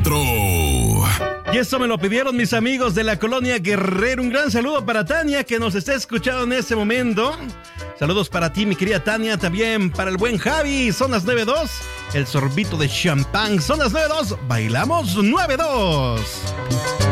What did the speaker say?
4. Y eso me lo pidieron mis amigos de la colonia Guerrero. Un gran saludo para Tania, que nos está escuchando en este momento. Saludos para ti, mi querida Tania, también para el buen Javi. Son las 9:02. El sorbito de champán. Son las 9:02. Bailamos 9:02.